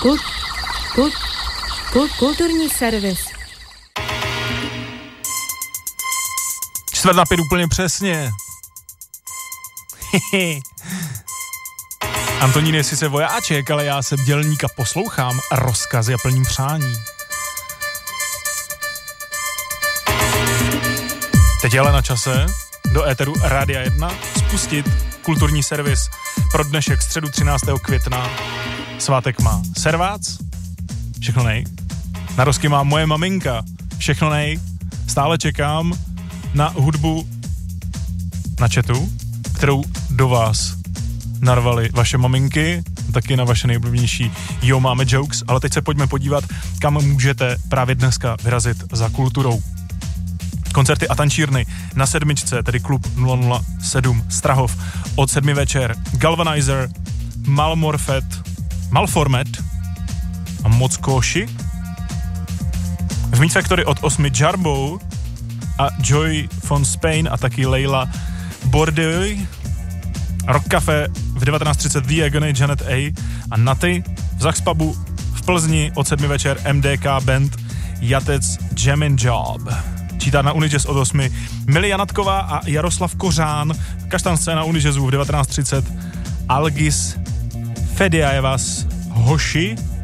Kulturní servis. 4:05 úplně přesně. Antonín je sice vojáček, ale já jsem dělník a poslouchám rozkazy a plním přání. Teď je ale na čase do éteru Rádia 1 spustit kulturní servis pro dnešek středu 13. května. Svátek má servác, všechno nej. Narozky má moje maminka, všechno nej. Stále čekám na hudbu na chatu, kterou do vás narvali vaše maminky, taky na vaše nejoblíbenější Jo, máme jokes, ale teď se pojďme podívat, kam můžete právě dneska vyrazit za kulturou. Koncerty a tančírny na 7, tedy klub 007 Strahov od 7 večer, Galvanizer, Malformet a Mockoši. V Meat Factory od 8 Jarbo a Joy von Spain a taky Leila Bordeaux. Rock Café v 19:30 The Agony, Janet A. a Naty. V Zaxpubu v Plzni od 7 večer MDK Band Jatec Jamin Job. Čítárna Unijazz od 8 Mili Janatková a Jaroslav Kořán. Kaštan scéna Unijazzu v 19:30 Algis Fediajevas Hoši